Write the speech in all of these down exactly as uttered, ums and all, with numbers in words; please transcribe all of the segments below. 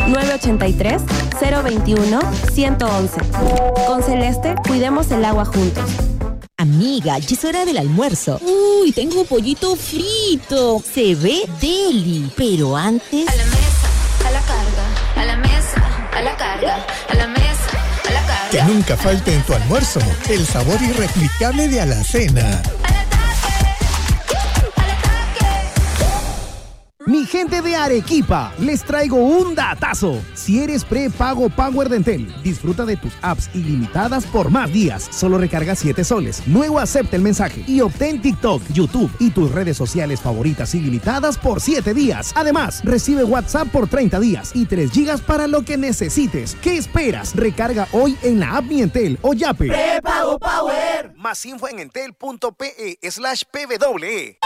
nueve ocho tres, cero veintiuno, ciento once. Con Celeste, cuidemos el agua juntos. Amiga, ya es hora del almuerzo. Uy, tengo pollito frito. Se ve deli. Pero antes... A la mesa, a la carga, a la mesa, a la carga, a la mesa, a la carga. Que nunca falte en tu almuerzo el sabor irreplicable de Alacena. Mi gente de Arequipa, les traigo un datazo. Si eres prepago Power de Entel, disfruta de tus apps ilimitadas por más días. Solo recarga siete soles. Luego acepta el mensaje y obtén TikTok, YouTube y tus redes sociales favoritas ilimitadas por siete días. Además, recibe WhatsApp por treinta días y tres gigas para lo que necesites. ¿Qué esperas? Recarga hoy en la app Mi Entel o Yape. Prepago Power. Más info en entel.pe slash pw.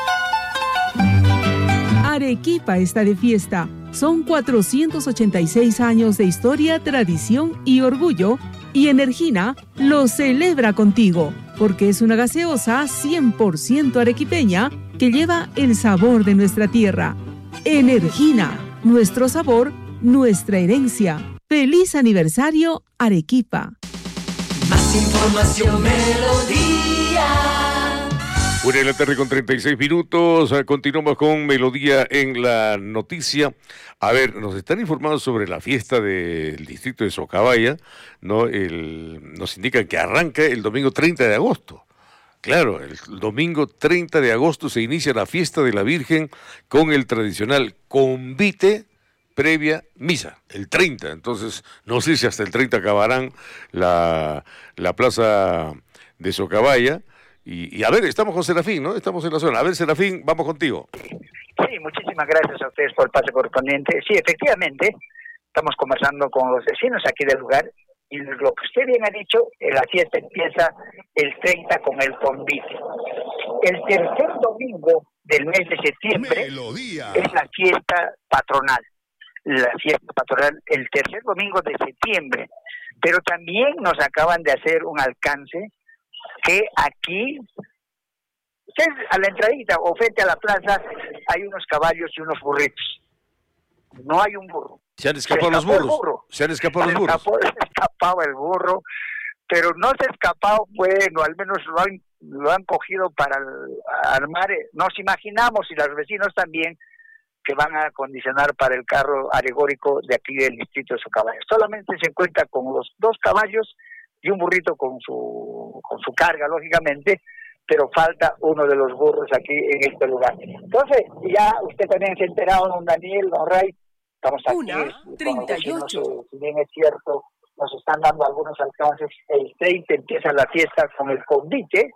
Arequipa está de fiesta. Son cuatrocientos ochenta y seis años de historia, tradición y orgullo, y Energina lo celebra contigo, porque es una gaseosa cien por ciento arequipeña que lleva el sabor de nuestra tierra. Energina, nuestro sabor, nuestra herencia. ¡Feliz aniversario, Arequipa! Más información, Melodía. Una de la tarde con treinta y seis minutos, continuamos con Melodía en la noticia. A ver, nos están informando sobre la fiesta del distrito de Socabaya, ¿no? El, nos indican que arranca el domingo treinta de agosto. Claro, el domingo treinta de agosto se inicia la fiesta de la Virgen con el tradicional convite previa misa, el treinta. Entonces, no sé si hasta el treinta acabarán la, la plaza de Socabaya. Y, y a ver, estamos con Serafín, ¿no? Estamos en la zona. A ver, Serafín, vamos contigo. Sí, muchísimas gracias a ustedes por el pase correspondiente. Sí, efectivamente, estamos conversando con los vecinos aquí del lugar y lo que usted bien ha dicho, la fiesta empieza el treinta con el convite. El tercer domingo del mes de septiembre Melodía. Es la fiesta patronal. La fiesta patronal el tercer domingo de septiembre. Pero también nos acaban de hacer un alcance que aquí, ustedes a la entradita o frente a la plaza, hay unos caballos y unos burritos. No hay un burro. Se han escapado los burros. Burro. Se han escapado los burros. Se escapó, se escapaba el burro, pero no se ha escapado, bueno, al menos lo han, lo han cogido para armar. Nos imaginamos, y los vecinos también, que van a acondicionar para el carro alegórico de aquí del distrito de Socabaya. Solamente se encuentra con los dos caballos y un burrito con su con su carga, lógicamente, pero falta uno de los burros aquí en este lugar. Entonces, ya usted también se ha enterado, don Daniel, don Ray, estamos aquí. Una, treinta y ocho. Si bien es cierto, nos están dando algunos alcances. El treinta empieza la fiesta con el convite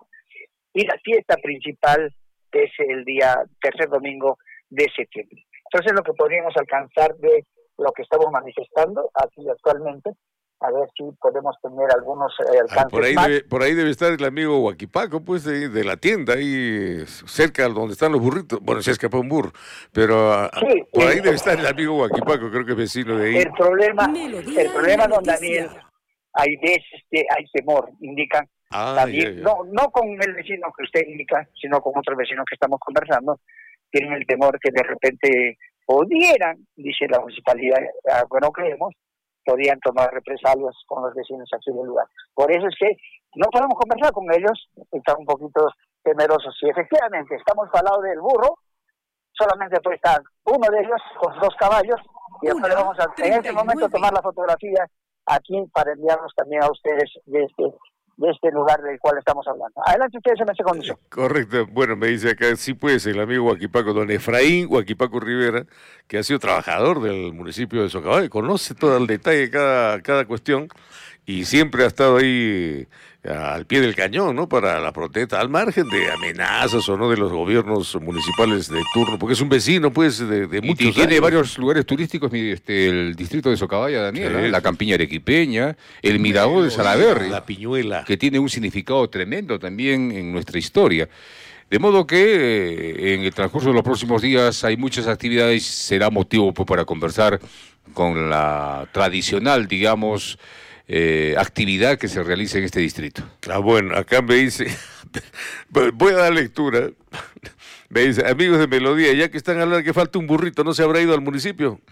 y la fiesta principal es el día tercer domingo de septiembre. Entonces, lo que podríamos alcanzar de lo que estamos manifestando aquí actualmente, a ver si podemos tener algunos eh, alcances ah, por ahí más. Debe, por ahí debe estar el amigo Huaquipaco, pues, de, de la tienda, ahí cerca donde están los burritos. Bueno, se escapó un burro, pero sí, por ahí eh, debe estar el amigo Huaquipaco, creo que es vecino de ahí. El problema, Melodía, el problema, don Daniel, hay veces que hay temor, indican. Ah, también, ya, ya. No, no con el vecino que usted indica, sino con otros vecinos que estamos conversando, tienen el temor que de repente pudieran, dice la municipalidad, bueno, creemos, podrían tomar represalias con los vecinos aquí del lugar. Por eso es que no podemos conversar con ellos, están un poquito temerosos. Si efectivamente estamos al lado del burro, solamente puede estar uno de ellos con dos caballos, y después vamos a en este momento tomar la fotografía aquí para enviarnos también a ustedes de este, de este lugar del cual estamos hablando. Adelante ustedes en esta condición. Correcto. Bueno, me dice acá, sí pues, el amigo Huaquipaco, don Efraín Huaquipaco Rivera, que ha sido trabajador del municipio de Socabaya, conoce todo el detalle, cada, cada cuestión, y siempre ha estado ahí al pie del cañón, ¿no? Para la protesta, al margen de amenazas o no de los gobiernos municipales de turno, porque es un vecino, pues, de, de muchos y tiene años. varios lugares turísticos, este, el distrito de Socabaya, Daniel, sí, ¿eh? La campiña arequipeña, el mirador de Salaberry, la Piñuela, que tiene un significado tremendo también en nuestra historia. De modo que eh, en el transcurso de los próximos días hay muchas actividades, será motivo pues, para conversar con la tradicional, digamos, Eh, actividad que se realiza en este distrito. Ah, bueno, acá me dice, voy a dar lectura, me dice, amigos de Melodía, ya que están hablando que falta un burrito, ¿no se habrá ido al municipio?